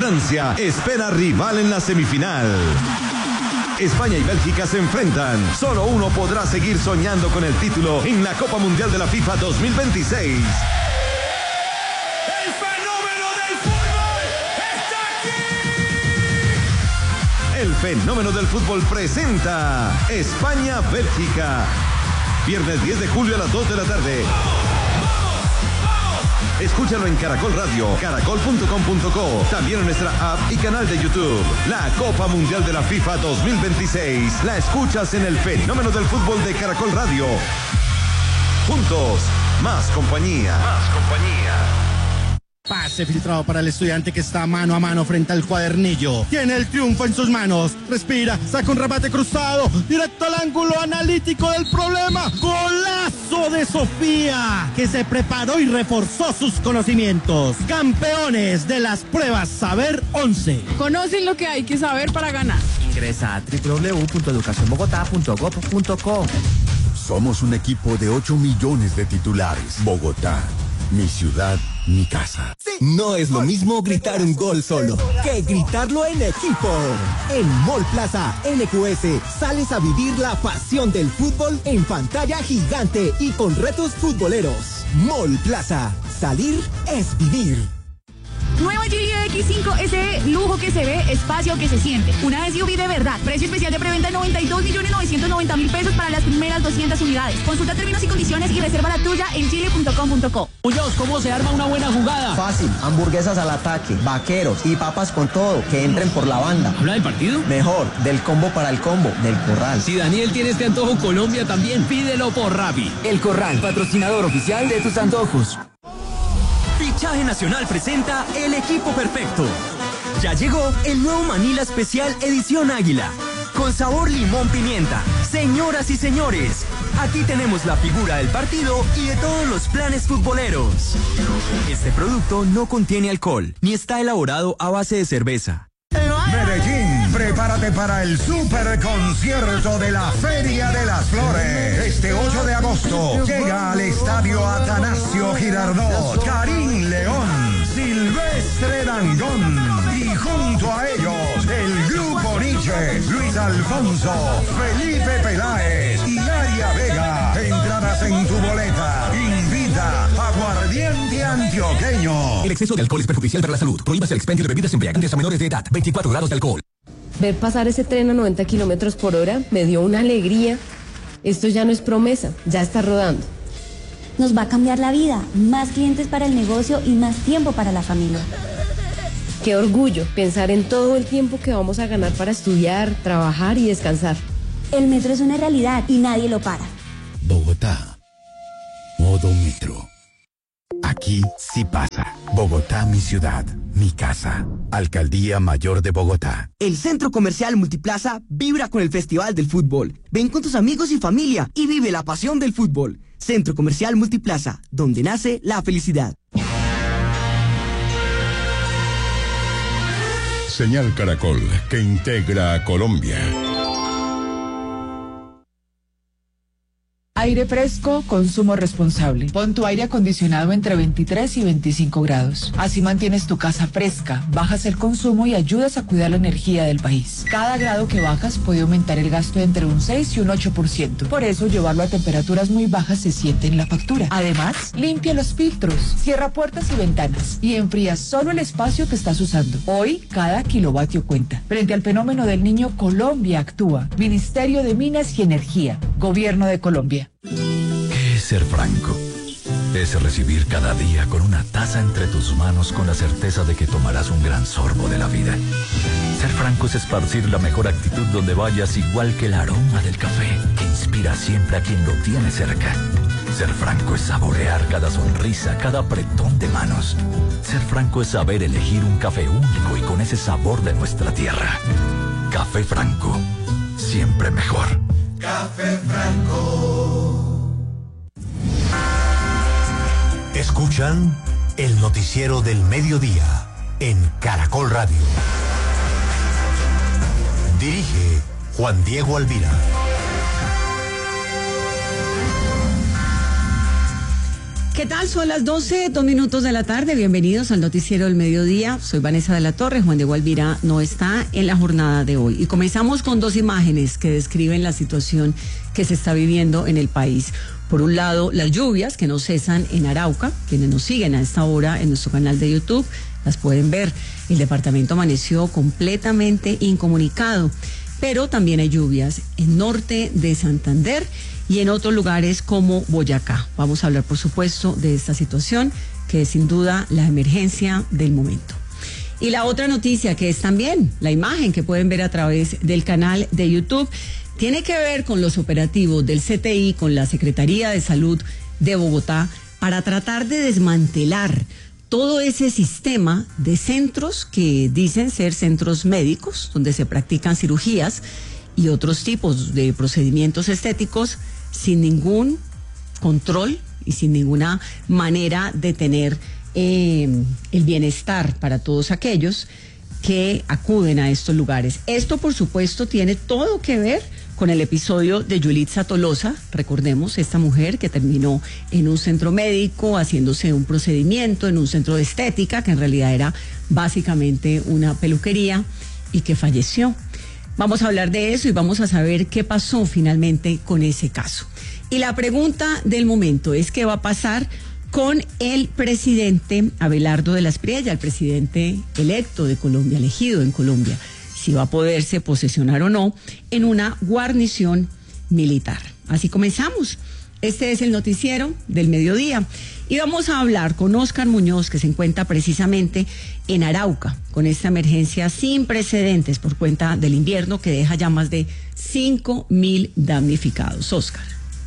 Francia espera rival en la semifinal. España y Bélgica se enfrentan. Solo uno podrá seguir soñando con el título en la Copa Mundial de la FIFA 2026. ¡El fenómeno del fútbol está aquí! El fenómeno del fútbol presenta España-Bélgica. Viernes 10 de julio a las 2 de la tarde. Escúchalo en Caracol Radio, caracol.com.co, también en nuestra app y canal de YouTube. La Copa Mundial de la FIFA 2026 la escuchas en el fenómeno del fútbol de Caracol Radio. Juntos, más compañía. Más compañía. Pase filtrado para el estudiante que está mano a mano frente al cuadernillo. Tiene el triunfo en sus manos. Respira, saca un remate cruzado. Directo al ángulo analítico del problema. Golazo de Sofía, que se preparó y reforzó sus conocimientos. Campeones de las pruebas Saber 11. Conocen lo que hay que saber para ganar. Ingresa a www.educacionbogotá.gov.co. Somos un equipo de 8 millones de titulares. Bogotá, mi ciudad, mi casa. No es lo mismo gritar un gol solo que gritarlo en equipo. En Mall Plaza NQS sales a vivir la pasión del fútbol en pantalla gigante y con retos futboleros. Mall Plaza, salir es vivir. Nueva Geely X5 SE, lujo que se ve, espacio que se siente. Una SUV de verdad. Precio especial de preventa de 92.990.000 pesos para las primeras 200 unidades. Consulta términos y condiciones y reserva la tuya en chile.com.co. Muñoz, ¿cómo se arma una buena jugada? Fácil, hamburguesas al ataque, vaqueros y papas con todo, que entren por la banda. ¿Habla del partido? Mejor, del combo para el combo, del Corral. Si Daniel tiene este antojo, Colombia también, pídelo por Rappi. El Corral, patrocinador oficial de tus antojos. Fichaje Nacional presenta El Equipo Perfecto. Ya llegó el nuevo Manila Especial Edición Águila, con sabor limón pimienta. Señoras y señores, aquí tenemos la figura del partido y de todos los planes futboleros. Este producto no contiene alcohol, ni está elaborado a base de cerveza. Medellín, prepárate para el super concierto de la Feria de las Flores. Este 8 de agosto llega al estadio Atanasio Girardot, Karim León, Silvestre Dangond y junto a ellos el Grupo Nietzsche, Luis Alfonso, Felipe Peláez y Aria Vega. Entradas en tu boleta. Invita Aguardiente Antioqueño. El exceso de alcohol es perjudicial para la salud. Prohíbas el expendio de bebidas embriagantes a menores de edad. 24 grados de alcohol. Ver pasar ese tren a 90 kilómetros por hora me dio una alegría. Esto ya no es promesa, ya está rodando. Nos va a cambiar la vida, más clientes para el negocio y más tiempo para la familia. Qué orgullo pensar en todo el tiempo que vamos a ganar para estudiar, trabajar y descansar. El metro es una realidad y nadie lo para. Bogotá, modo metro. Aquí sí pasa. Bogotá, mi ciudad, mi casa. Alcaldía Mayor de Bogotá. El Centro Comercial Multiplaza vibra con el Festival del Fútbol. Ven con tus amigos y familia y vive la pasión del fútbol. Centro Comercial Multiplaza, donde nace la felicidad. Señal Caracol, que integra a Colombia. Aire fresco, consumo responsable. Pon tu aire acondicionado entre 23 y 25 grados. Así mantienes tu casa fresca, bajas el consumo y ayudas a cuidar la energía del país. Cada grado que bajas puede aumentar el gasto entre un 6 y un 8%. Por eso, llevarlo a temperaturas muy bajas se siente en la factura. Además, limpia los filtros, cierra puertas y ventanas y enfría solo el espacio que estás usando. Hoy, cada kilovatio cuenta. Frente al fenómeno del Niño, Colombia actúa. Ministerio de Minas y Energía. Gobierno de Colombia. ¿Qué es ser franco? Es recibir cada día con una taza entre tus manos con la certeza de que tomarás un gran sorbo de la vida. Ser franco es esparcir la mejor actitud donde vayas, igual que el aroma del café que inspira siempre a quien lo tiene cerca. Ser franco es saborear cada sonrisa, cada apretón de manos. Ser franco es saber elegir un café único y con ese sabor de nuestra tierra. Café Franco, siempre mejor. Café Franco. Escuchan el noticiero del mediodía en Caracol Radio. Dirige Juan Diego Alvira. ¿Qué tal? Son las 12, 2 minutos de la tarde. Bienvenidos al Noticiero del Mediodía. Soy Vanessa de la Torre. Juan Diego Alvira no está en la jornada de hoy. Y comenzamos con dos imágenes que describen la situación que se está viviendo en el país. Por un lado, las lluvias que no cesan en Arauca. Quienes nos siguen a esta hora en nuestro canal de YouTube las pueden ver. El departamento amaneció completamente incomunicado. Pero también hay lluvias en norte de Santander y en otros lugares como Boyacá. Vamos a hablar, por supuesto, de esta situación, que es sin duda la emergencia del momento. Y la otra noticia, que es también la imagen que pueden ver a través del canal de YouTube, tiene que ver con los operativos del CTI, con la Secretaría de Salud de Bogotá, para tratar de desmantelar todo ese sistema de centros que dicen ser centros médicos, donde se practican cirugías y otros tipos de procedimientos estéticos sin ningún control y sin ninguna manera de tener el bienestar para todos aquellos que acuden a estos lugares. Esto, por supuesto, tiene todo que ver con el episodio de Yulitza Tolosa. Recordemos, esta mujer que terminó en un centro médico haciéndose un procedimiento en un centro de estética, que en realidad era básicamente una peluquería, y que falleció. Vamos a hablar de eso y vamos a saber qué pasó finalmente con ese caso. Y la pregunta del momento es: ¿qué va a pasar con el presidente Abelardo de la Espriella, el presidente electo de Colombia, elegido en Colombia? Si va a poderse posesionar o no en una guarnición militar. Así comenzamos. Este es el Noticiero del Mediodía. Y vamos a hablar con Óscar Muñoz, que se encuentra precisamente en Arauca, con esta emergencia sin precedentes por cuenta del invierno que deja ya más de 5.000 damnificados. Óscar.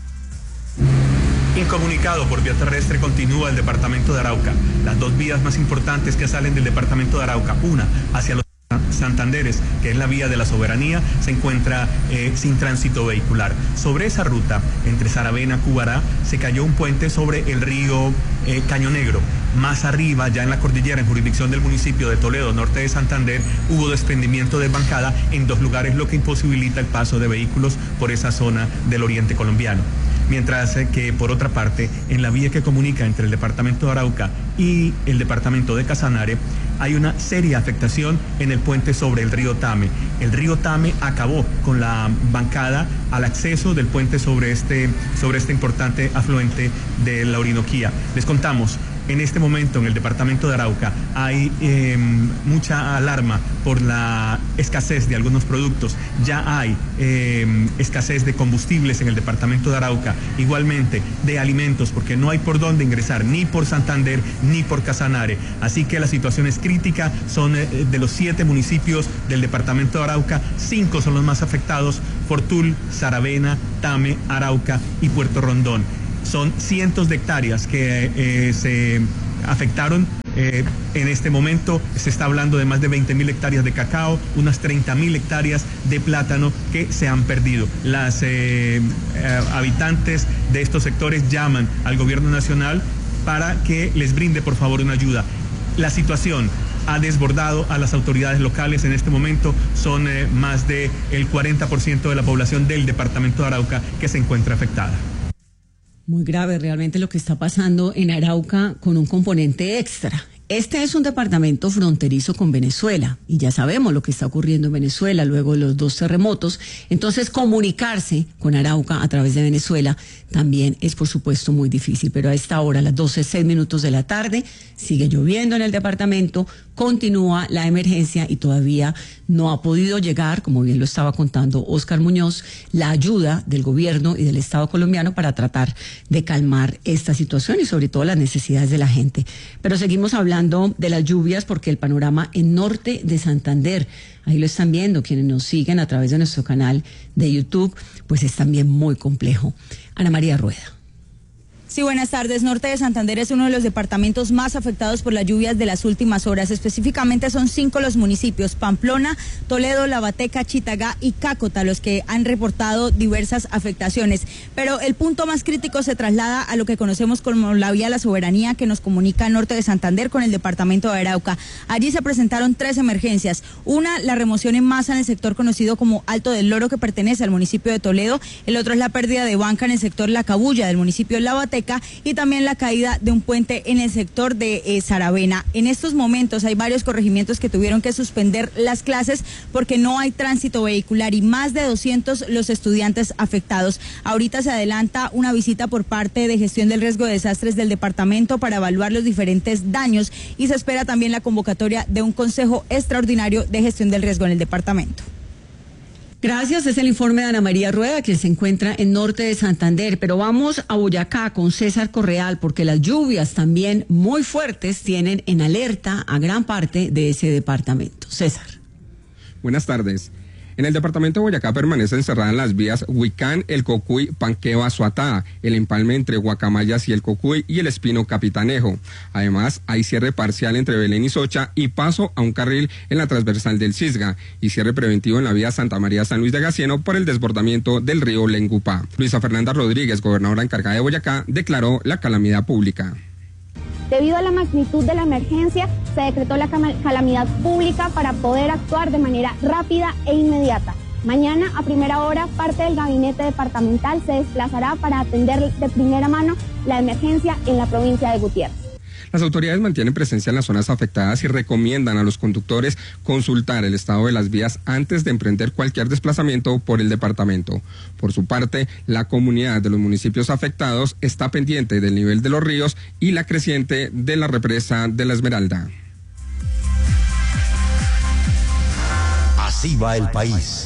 Incomunicado por vía terrestre continúa el departamento de Arauca. Las dos vías más importantes que salen del departamento de Arauca, una hacia los Santanderes, que es la vía de la Soberanía, se encuentra sin tránsito vehicular. Sobre esa ruta, entre Saravena y Cubará, se cayó un puente sobre el río Caño Negro. Más arriba, ya en la cordillera, en jurisdicción del municipio de Toledo, norte de Santander, hubo desprendimiento de bancada en dos lugares, lo que imposibilita el paso de vehículos por esa zona del oriente colombiano. Mientras que, por otra parte, en la vía que comunica entre el departamento de Arauca y el departamento de Casanare, hay una seria afectación en el puente sobre el río Tame. El río Tame acabó con la bancada al acceso del puente sobre este importante afluente de la Orinoquía. Les contamos. En este momento en el departamento de Arauca hay mucha alarma por la escasez de algunos productos. Ya hay escasez de combustibles en el departamento de Arauca, igualmente de alimentos, porque no hay por dónde ingresar, ni por Santander ni por Casanare. Así que la situación es crítica. Son de los 7 municipios del departamento de Arauca, 5 son los más afectados: Fortul, Saravena, Tame, Arauca y Puerto Rondón. Son cientos de hectáreas que se afectaron. En este momento se está hablando de más de 20.000 hectáreas de cacao, unas 30.000 hectáreas de plátano que se han perdido. Las habitantes de estos sectores llaman al gobierno nacional para que les brinde, por favor, una ayuda. La situación ha desbordado a las autoridades locales. En este momento son más del 40% de la población del departamento de Arauca que se encuentra afectada. Muy grave realmente lo que está pasando en Arauca, con un componente extra. Este es un departamento fronterizo con Venezuela y ya sabemos lo que está ocurriendo en Venezuela luego de los 2 terremotos. Entonces, comunicarse con Arauca a través de Venezuela también es, por supuesto, muy difícil. Pero a esta hora, a las 12:06 de la tarde, sigue lloviendo en el departamento, continúa la emergencia y todavía no ha podido llegar, como bien lo estaba contando Óscar Muñoz, la ayuda del gobierno y del Estado colombiano para tratar de calmar esta situación y sobre todo las necesidades de la gente. Pero seguimos hablando de las lluvias, porque el panorama en norte de Santander, ahí lo están viendo quienes nos siguen a través de nuestro canal de YouTube, pues es también muy complejo. Ana María Rueda. Sí, buenas tardes. Norte de Santander es uno de los departamentos más afectados por las lluvias de las últimas horas. Específicamente son 5 los municipios: Pamplona, Toledo, Lavateca, Chitagá y Cácota, los que han reportado diversas afectaciones. Pero el punto más crítico se traslada a lo que conocemos como la vía de la Soberanía, que nos comunica Norte de Santander con el departamento de Arauca. Allí se presentaron 3 emergencias. Una, la remoción en masa en el sector conocido como Alto del Loro, que pertenece al municipio de Toledo. El otro es la pérdida de banca en el sector La Cabulla del municipio de Lavateca, seca y también la caída de un puente en el sector de Saravena. En estos momentos hay varios corregimientos que tuvieron que suspender las clases porque no hay tránsito vehicular y más de 200 los estudiantes afectados. Ahorita se adelanta una visita por parte de Gestión del Riesgo de Desastres del departamento para evaluar los diferentes daños y se espera también la convocatoria de un consejo extraordinario de gestión del riesgo en el departamento. Gracias, es el informe de Ana María Rueda que se encuentra en norte de Santander, pero vamos a Boyacá con César Correal porque las lluvias también muy fuertes tienen en alerta a gran parte de ese departamento. César. Buenas tardes. En el departamento de Boyacá permanecen cerradas las vías Huicán, El Cocuy, Panqueva, Suatá, el empalme entre Guacamayas y El Cocuy y el Espino Capitanejo. Además, hay cierre parcial entre Belén y Socha y paso a un carril en la transversal del Cisga y cierre preventivo en la vía Santa María-San Luis de Gacieno por el desbordamiento del río Lengupá. Luisa Fernanda Rodríguez, gobernadora encargada de Boyacá, declaró la calamidad pública. Debido a la magnitud de la emergencia, se decretó la calamidad pública para poder actuar de manera rápida e inmediata. Mañana, a primera hora, parte del gabinete departamental se desplazará para atender de primera mano la emergencia en la provincia de Gutiérrez. Las autoridades mantienen presencia en las zonas afectadas y recomiendan a los conductores consultar el estado de las vías antes de emprender cualquier desplazamiento por el departamento. Por su parte, la comunidad de los municipios afectados está pendiente del nivel de los ríos y la creciente de la represa de la Esmeralda. Así va el país.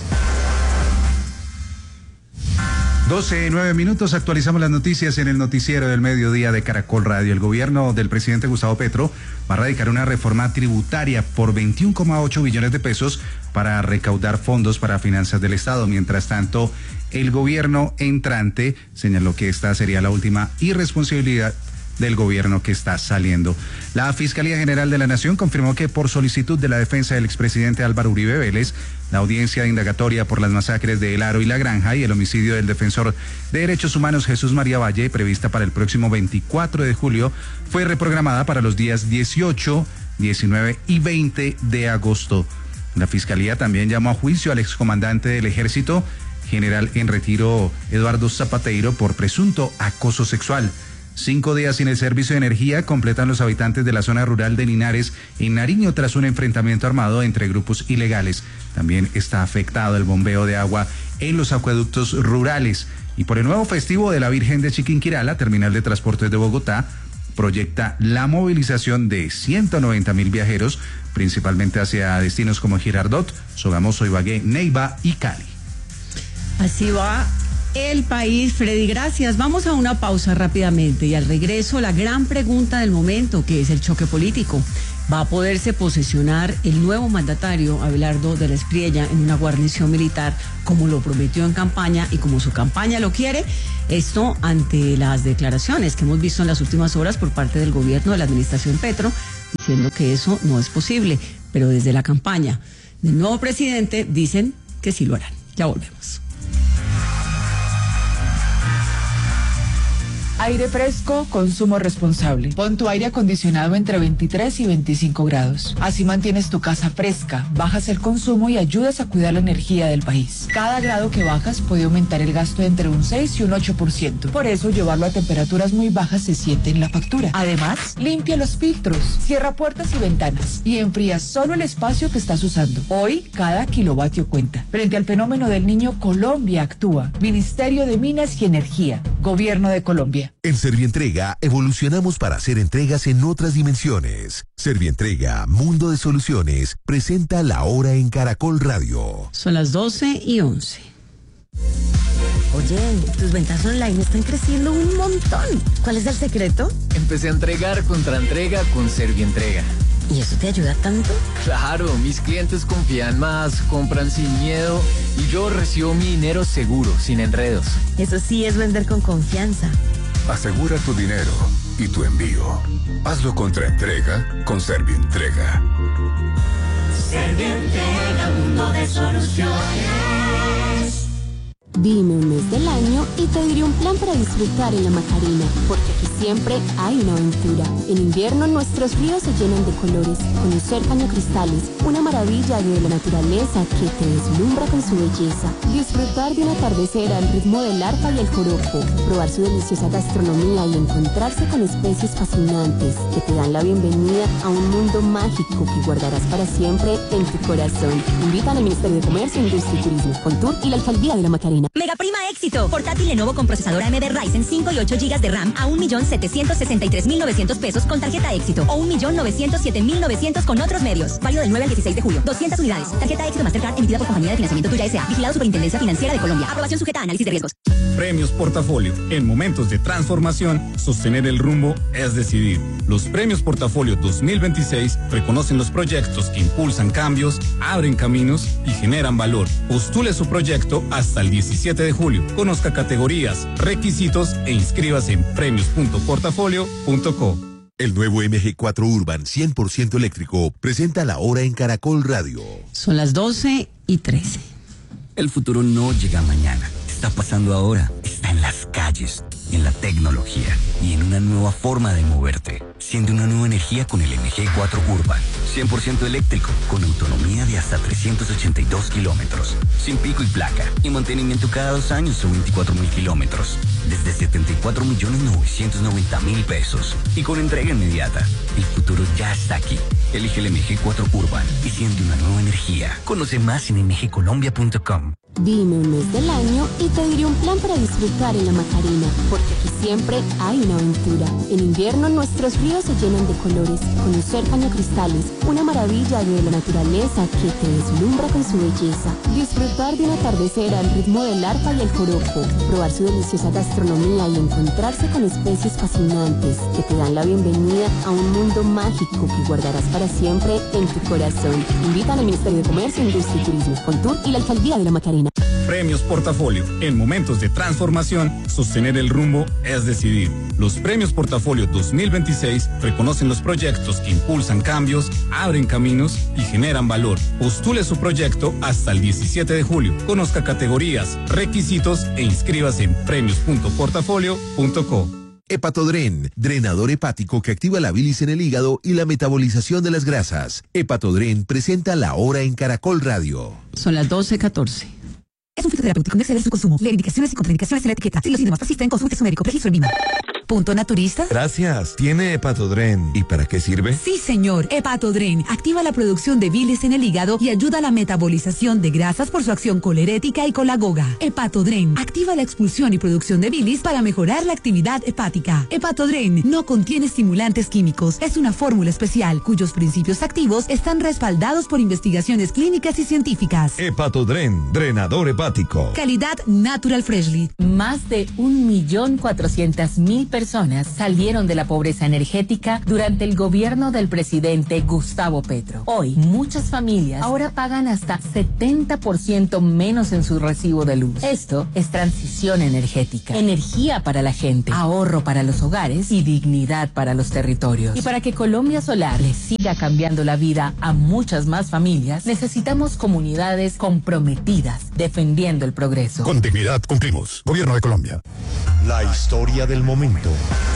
12:09, actualizamos las noticias en el noticiero del mediodía de Caracol Radio. El gobierno del presidente Gustavo Petro va a radicar una reforma tributaria por 21,8 billones de pesos para recaudar fondos para finanzas del Estado. Mientras tanto, el gobierno entrante señaló que esta sería la última irresponsabilidad del gobierno que está saliendo. La Fiscalía General de la Nación confirmó que por solicitud de la defensa del expresidente Álvaro Uribe Vélez, la audiencia de indagatoria por las masacres de El Aro y La Granja y el homicidio del defensor de derechos humanos Jesús María Valle, prevista para el próximo 24 de julio, fue reprogramada para los días 18, 19 y 20 de agosto. La Fiscalía también llamó a juicio al excomandante del Ejército, general en retiro Eduardo Zapateiro, por presunto acoso sexual. 5 días sin el servicio de energía completan los habitantes de la zona rural de Linares en Nariño tras un enfrentamiento armado entre grupos ilegales. También está afectado el bombeo de agua en los acueductos rurales. Y por el nuevo festivo de la Virgen de Chiquinquirá, la terminal de transportes de Bogotá proyecta la movilización de 190.000 viajeros, principalmente hacia destinos como Girardot, Sogamoso, Ibagué, Neiva y Cali. Así va el país, Freddy, gracias. Vamos a una pausa rápidamente y al regreso la gran pregunta del momento, que es el choque político. ¿Va a poderse posesionar el nuevo mandatario Abelardo de la Espriella en una guarnición militar como lo prometió en campaña y como su campaña lo quiere? Esto ante las declaraciones que hemos visto en las últimas horas por parte del gobierno de la administración Petro, diciendo que eso no es posible, pero desde la campaña del nuevo presidente dicen que sí lo harán. Ya volvemos. Aire fresco, consumo responsable. Pon tu aire acondicionado entre 23 y 25 grados. Así mantienes tu casa fresca, bajas el consumo y ayudas a cuidar la energía del país. Cada grado que bajas puede aumentar el gasto entre un 6 y un 8%. Por eso, llevarlo a temperaturas muy bajas se siente en la factura. Además, limpia los filtros, cierra puertas y ventanas y enfría solo el espacio que estás usando. Hoy, cada kilovatio cuenta. Frente al fenómeno del Niño, Colombia actúa. Ministerio de Minas y Energía. Gobierno de Colombia. En Servientrega evolucionamos para hacer entregas en otras dimensiones. Servientrega, Mundo de Soluciones, presenta La Hora en Caracol Radio. Son las 12:11. Oye, tus ventas online están creciendo un montón. ¿Cuál es el secreto? Empecé a entregar contra entrega con Servientrega. ¿Y eso te ayuda tanto? Claro, mis clientes confían más, compran sin miedo y yo recibo mi dinero seguro, sin enredos. Eso sí es vender con confianza. Asegura tu dinero y tu envío. Hazlo contra entrega con Servientrega. Servientrega, Mundo de Soluciones. Dime un mes del año y te diré un plan para disfrutar en la Macarena, porque aquí siempre hay una aventura. En invierno nuestros ríos se llenan de colores, conocer cañocristales, una maravilla de la naturaleza que te deslumbra con su belleza. Disfrutar de un atardecer al ritmo del arpa y el joropo, probar su deliciosa gastronomía y encontrarse con especies fascinantes que te dan la bienvenida a un mundo mágico que guardarás para siempre en tu corazón. Invitan al Ministerio de Comercio, Industria y Turismo, Contur y la Alcaldía de la Macarena. Mega prima éxito. Portátil Lenovo con procesador AMD Ryzen 5 y 8 GB de RAM a 1.763.900 pesos con tarjeta éxito o 1.907.900 con otros medios. Válido del 9 al 16 de julio. 200 unidades. Tarjeta éxito Mastercard emitida por Compañía de Financiamiento Tuya S.A. Vigilado Superintendencia Financiera de Colombia. Aprobación sujeta a análisis de riesgos. Premios Portafolio. En momentos de transformación, sostener el rumbo es decidir. Los Premios Portafolio 2026 reconocen los proyectos que impulsan cambios, abren caminos y generan valor. Postule su proyecto hasta el 17 de julio. Conozca categorías, requisitos e inscríbase en premios.portafolio.co. El nuevo MG4 Urban 100% eléctrico presenta la hora en Caracol Radio. Son las 12:13. El futuro no llega mañana. Está pasando ahora. Está en las calles, en la tecnología y en una nueva forma de moverte. Siente una nueva energía con el MG4 Urban. 100% eléctrico, con autonomía de hasta 382 kilómetros. Sin pico y placa. Y mantenimiento cada 2 años o 24.000 kilómetros. Desde 74.990.000 pesos. Y con entrega inmediata. El futuro ya está aquí. Elige el MG4 Urban y siente una nueva energía. Conoce más en mgcolombia.com. Dime un mes del año y te diré un plan para disfrutar en la Macarena, porque aquí siempre hay una aventura. En invierno nuestros ríos se llenan de colores, conocer cañocristales, una maravilla de la naturaleza que te deslumbra con su belleza. Disfrutar de un atardecer al ritmo del arpa y el joropo, probar su deliciosa gastronomía y encontrarse con especies fascinantes que te dan la bienvenida a un mundo mágico que guardarás para siempre en tu corazón. Invitan al Ministerio de Comercio, Industria y Turismo, Contur y la Alcaldía de la Macarena. Premios Portafolio. En momentos de transformación, sostener el rumbo es decidir. Los Premios Portafolio 2026 reconocen los proyectos que impulsan cambios, abren caminos y generan valor. Postule su proyecto hasta el 17 de julio. Conozca categorías, requisitos e inscríbase en premios.portafolio.co. Hepatodren, drenador hepático que activa la bilis en el hígado y la metabolización de las grasas. Hepatodren presenta la hora en Caracol Radio. Son las 12:14. Es un fitoterapéutico, no exceder su consumo. Lee indicaciones y contraindicaciones en la etiqueta. Si los síntomas persisten, consulte a su médico. Registro en Lima. ¿Punto naturista? Gracias. Tiene Hepatodren. ¿Y para qué sirve? Sí, señor. Hepatodren activa la producción de bilis en el hígado y ayuda a la metabolización de grasas por su acción colerética y colagoga. Hepatodren activa la expulsión y producción de bilis para mejorar la actividad hepática. Hepatodren no contiene estimulantes químicos. Es una fórmula especial cuyos principios activos están respaldados por investigaciones clínicas y científicas. Hepatodren, drenador hepático. Calidad Natural Freshly. Más de 1.400.000 personas salieron de la pobreza energética durante el gobierno del presidente Gustavo Petro. Hoy, muchas familias ahora pagan hasta 70% menos en su recibo de luz. Esto es transición energética, energía para la gente, ahorro para los hogares y dignidad para los territorios. Y para que Colombia Solar le siga cambiando la vida a muchas más familias, necesitamos comunidades comprometidas, defendiendo el progreso. Con dignidad cumplimos. Gobierno de Colombia. La historia del momento.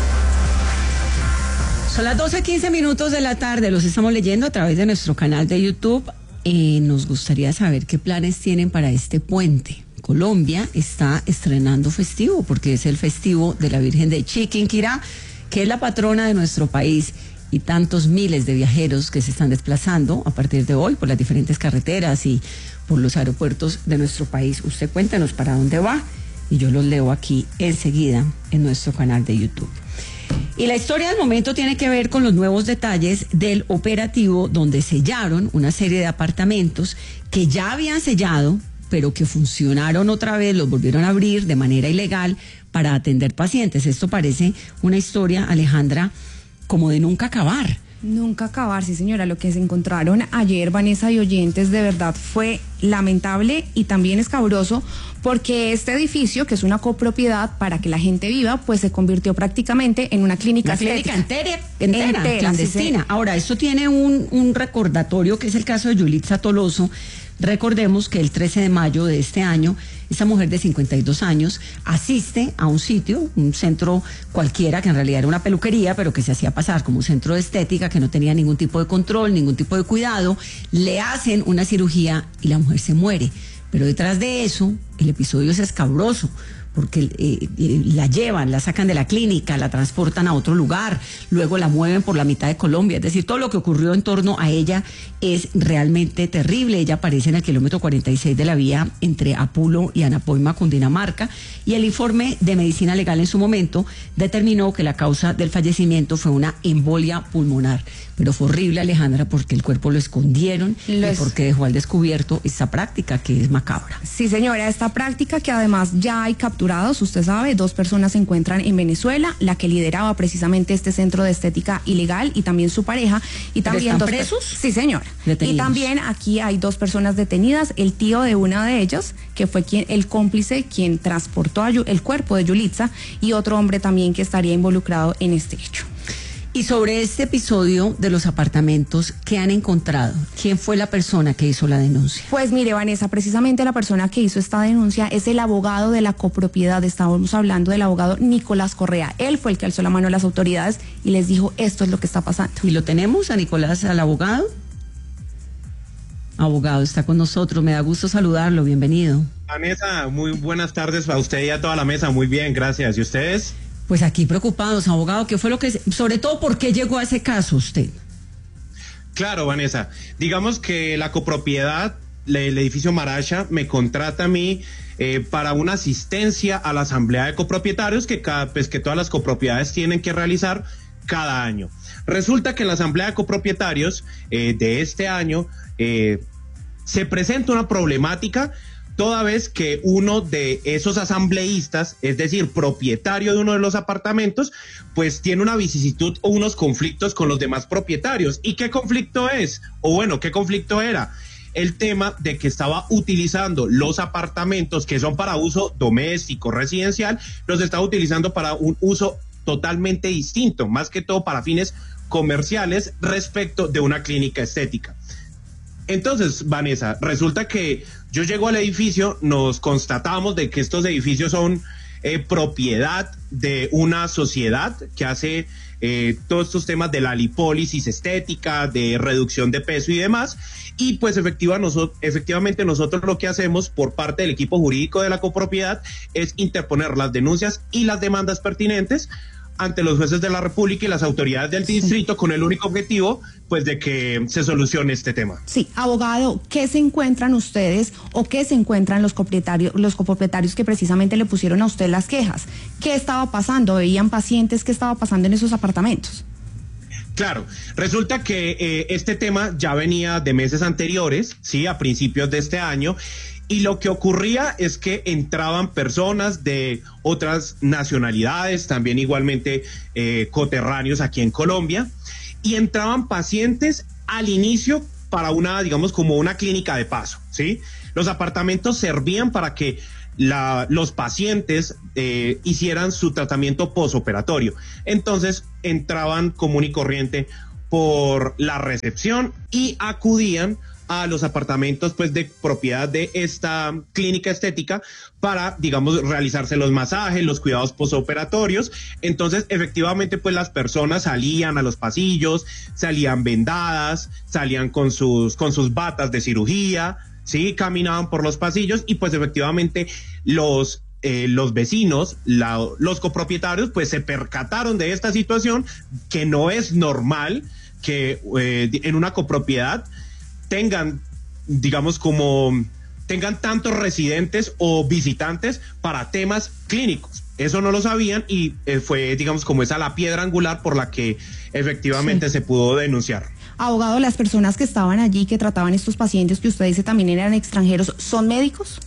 Son las 12:15 de la tarde, los estamos leyendo a través de nuestro canal de YouTube. Nos gustaría saber qué planes tienen para este puente. Colombia está estrenando festivo, porque es el festivo de la Virgen de Chiquinquirá, que es la patrona de nuestro país, y tantos miles de viajeros que se están desplazando a partir de hoy por las diferentes carreteras y por los aeropuertos de nuestro país. Usted cuéntanos para dónde va y yo los leo aquí enseguida en nuestro canal de YouTube. Y la historia del momento tiene que ver con los nuevos detalles del operativo donde sellaron una serie de apartamentos que ya habían sellado, pero que funcionaron otra vez, los volvieron a abrir de manera ilegal para atender pacientes. Esto parece una historia, Alejandra, como de nunca acabar. Nunca acabar, sí señora. Lo que se encontraron ayer, Vanessa y oyentes, de verdad fue lamentable y también escabroso, porque este edificio, que es una copropiedad para que la gente viva, pues se convirtió prácticamente en una clínica estética. Entera, clandestina. Sí. Ahora, esto tiene un recordatorio, que es el caso de Yulitza Toloso, Recordemos que el 13 de mayo de este año, esta mujer de 52 años asiste a un sitio, un centro cualquiera, que en realidad era una peluquería, pero que se hacía pasar como un centro de estética, que no tenía ningún tipo de control, ningún tipo de cuidado. Le hacen una cirugía y la mujer se muere. Pero detrás de eso, el episodio es escabroso, porque la llevan, la sacan de la clínica, la transportan a otro lugar, luego la mueven por la mitad de Colombia. Es decir, todo lo que ocurrió en torno a ella es realmente terrible. Ella aparece en el kilómetro 46 de la vía entre Apulo y Anapoima, Cundinamarca, y el informe de medicina legal en su momento determinó que la causa del fallecimiento fue una embolia pulmonar. Pero fue horrible, Alejandra, porque el cuerpo lo escondieron y porque dejó al descubierto esta práctica que es macabra. Sí, señora, esta práctica que además ya hay capturados, usted sabe, 2 personas se encuentran en Venezuela, la que lideraba precisamente este centro de estética ilegal y también su pareja. Y también ¿Están presos? Sí, señora. Detenidos. Y también aquí hay 2 personas detenidas, el tío de una de ellas, que fue el cómplice, quien transportó el cuerpo de Yulitza, y otro hombre también que estaría involucrado en este hecho. Y sobre este episodio de los apartamentos, ¿qué han encontrado? ¿Quién fue la persona que hizo la denuncia? Pues mire, Vanessa, precisamente la persona que hizo esta denuncia es el abogado de la copropiedad. Estábamos hablando del abogado Nicolás Correa. Él fue el que alzó la mano a las autoridades y les dijo, esto es lo que está pasando. ¿Y lo tenemos a Nicolás, al abogado? Abogado, está con nosotros, me da gusto saludarlo, bienvenido. Vanessa, muy buenas tardes a usted y a toda la mesa, muy bien, gracias. ¿Y ustedes? Pues aquí preocupados, abogado, ¿qué fue lo que, sobre todo, por qué llegó a ese caso usted? Claro, Vanessa, digamos que la copropiedad, el edificio Maracha, me contrata a mí para una asistencia a la asamblea de copropietarios que todas las copropiedades tienen que realizar cada año. Resulta que en la asamblea de copropietarios de este año se presenta una problemática toda vez que uno de esos asambleístas, es decir, propietario de uno de los apartamentos, pues tiene una vicisitud o unos conflictos con los demás propietarios. ¿Y qué conflicto es? O bueno, ¿qué conflicto era? El tema de que estaba utilizando los apartamentos que son para uso doméstico, residencial, los estaba utilizando para un uso totalmente distinto, más que todo para fines comerciales respecto de una clínica estética. Entonces, Vanessa, resulta que yo llego al edificio, nos constatamos de que estos edificios son propiedad de una sociedad que hace todos estos temas de la lipólisis estética, de reducción de peso y demás, y pues efectivamente nosotros lo que hacemos por parte del equipo jurídico de la copropiedad es interponer las denuncias y las demandas pertinentes ante los jueces de la República y las autoridades del distrito con el único objetivo, pues, de que se solucione este tema. Sí, abogado, ¿qué se encuentran ustedes o qué se encuentran los copropietarios que precisamente le pusieron a usted las quejas? ¿Qué estaba pasando? ¿Veían pacientes? ¿Qué estaba pasando en esos apartamentos? Claro, resulta que este tema ya venía de meses anteriores, sí, a principios de este año. Y lo que ocurría es que entraban personas de otras nacionalidades, también igualmente coterráneos aquí en Colombia, y entraban pacientes al inicio para una, digamos, como una clínica de paso, ¿sí? Los apartamentos servían para que los pacientes hicieran su tratamiento posoperatorio. Entonces entraban común y corriente por la recepción y acudían a los apartamentos, pues, de propiedad de esta clínica estética para, digamos, realizarse los masajes, los cuidados posoperatorios. Entonces, efectivamente, pues, las personas salían a los pasillos, salían vendadas, salían con sus batas de cirugía, sí, caminaban por los pasillos y, pues, efectivamente, los vecinos, los copropietarios, pues, se percataron de esta situación, que no es normal que en una copropiedad tengan, digamos, tengan tantos residentes o visitantes para temas clínicos. Eso no lo sabían y fue, digamos, como esa la piedra angular por la que efectivamente se pudo denunciar. Abogado, ¿las personas que estaban allí, que trataban estos pacientes que usted dice también eran extranjeros, son médicos?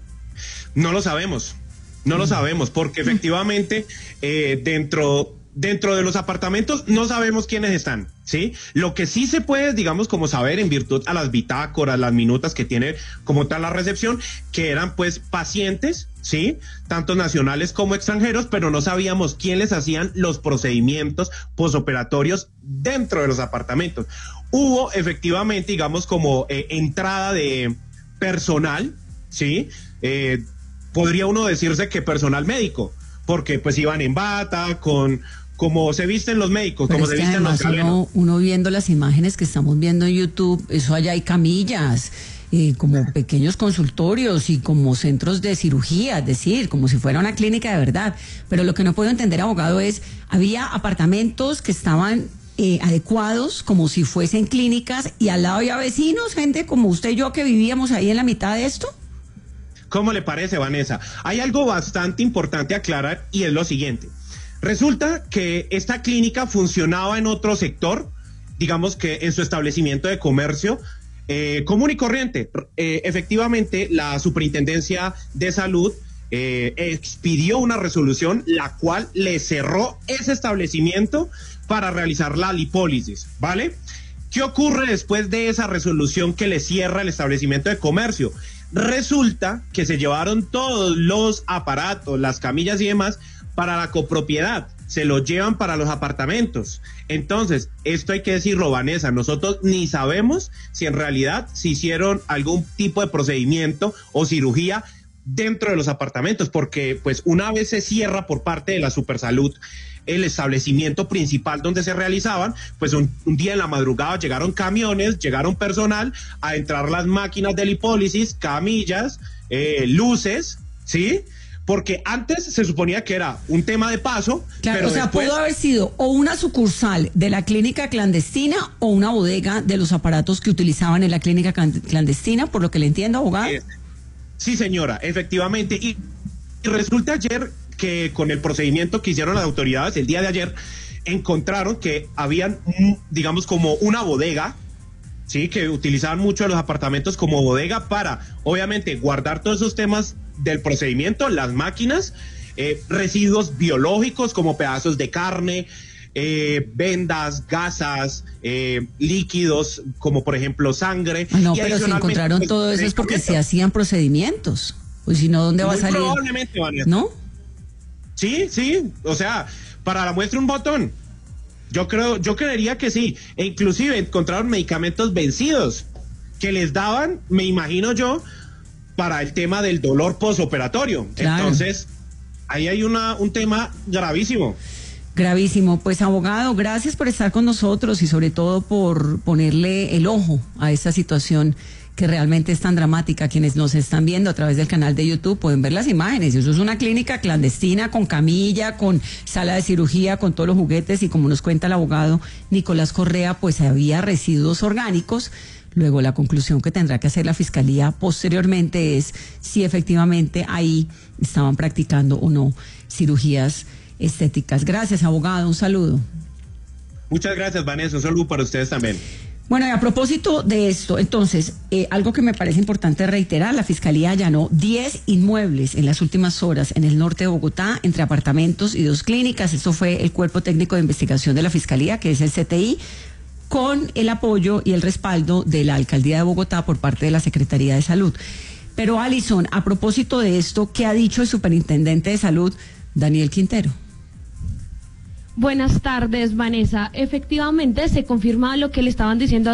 No lo sabemos, porque efectivamente dentro de los apartamentos no sabemos quiénes están, ¿sí? Lo que sí se puede, digamos, como saber en virtud a las bitácoras, las minutas que tiene como tal la recepción, que eran, pues, pacientes, ¿sí? Tanto nacionales como extranjeros, pero no sabíamos quién les hacían los procedimientos posoperatorios dentro de los apartamentos. Hubo efectivamente, digamos, como entrada de personal, ¿sí? Podría uno decirse que personal médico, porque pues iban en bata, como se visten los médicos, pero como se visten los galenos. Uno viendo las imágenes que estamos viendo en YouTube, eso allá hay camillas, como pequeños consultorios y como centros de cirugía, es decir, como si fuera una clínica de verdad. Pero lo que no puedo entender, abogado, es, había apartamentos que estaban adecuados como si fuesen clínicas y al lado había vecinos, gente como usted y yo que vivíamos ahí en la mitad de esto. ¿Cómo le parece, Vanessa? Hay algo bastante importante a aclarar y es lo siguiente. Resulta que esta clínica funcionaba en otro sector, digamos que en su establecimiento de comercio común y corriente. Efectivamente, la Superintendencia de Salud expidió una resolución la cual le cerró ese establecimiento para realizar la lipólisis, ¿vale? ¿Qué ocurre después de esa resolución que le cierra el establecimiento de comercio? Resulta que se llevaron todos los aparatos, las camillas y demás para la copropiedad, se los llevan para los apartamentos. Entonces, esto hay que decirlo, Vanessa, nosotros ni sabemos si en realidad se hicieron algún tipo de procedimiento o cirugía dentro de los apartamentos, porque pues una vez se cierra por parte de la Supersalud el establecimiento principal donde se realizaban, pues un día en la madrugada llegaron camiones, llegaron personal a entrar las máquinas de lipólisis, camillas, luces, ¿sí? Porque antes se suponía que era un tema de paso, claro, pero o sea, después... pudo haber sido o una sucursal de la clínica clandestina o una bodega de los aparatos que utilizaban en la clínica clandestina, por lo que le entiendo, abogado. Sí, señora, efectivamente. Y resulta ayer que con el procedimiento que hicieron las autoridades el día de ayer, encontraron que habían, digamos, como una bodega, sí, que utilizaban mucho los apartamentos como bodega para, obviamente, guardar todos esos temas del procedimiento, las máquinas, residuos biológicos como pedazos de carne, vendas, gasas, líquidos como por ejemplo sangre. No, pero si encontraron pues, todo eso es porque se hacían procedimientos. Pues si no, ¿dónde va a salir? Probablemente, Vanessa. ¿No? Sí, o sea, para la muestra un botón. Yo creería que sí. E inclusive encontraron medicamentos vencidos que les daban, me imagino yo, para el tema del dolor postoperatorio. Claro. Entonces, ahí hay un tema gravísimo. Gravísimo. Pues, abogado, gracias por estar con nosotros y sobre todo por ponerle el ojo a esta situación que realmente es tan dramática. Quienes nos están viendo a través del canal de YouTube pueden ver las imágenes. Eso es una clínica clandestina con camilla, con sala de cirugía, con todos los juguetes y como nos cuenta el abogado Nicolás Correa, pues había residuos orgánicos. Luego la conclusión que tendrá que hacer la Fiscalía posteriormente es si efectivamente ahí estaban practicando o no cirugías estéticas. Gracias, abogado. Un saludo. Muchas gracias, Vanessa. Un saludo para ustedes también. Bueno, y a propósito de esto, entonces, algo que me parece importante reiterar, la Fiscalía allanó 10 inmuebles en las últimas horas en el norte de Bogotá, entre apartamentos y 2 clínicas. Esto fue el Cuerpo Técnico de Investigación de la Fiscalía, que es el CTI, con el apoyo y el respaldo de la Alcaldía de Bogotá por parte de la Secretaría de Salud. Pero, Alison, a propósito de esto, ¿qué ha dicho el Superintendente de Salud, Daniel Quintero? Buenas tardes, Vanessa. Efectivamente, se confirma lo que le estaban diciendo